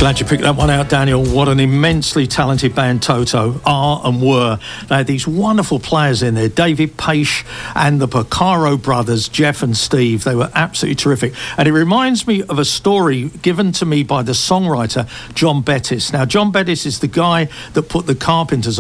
Glad you picked that one out, Daniel. What an immensely talented band Toto are and were. They had these wonderful players in there, David Paish and the Porcaro brothers, Jeff and Steve. They were absolutely terrific. And it reminds me of a story given to me by the songwriter John Bettis. Now, John Bettis is the guy that put the Carpenters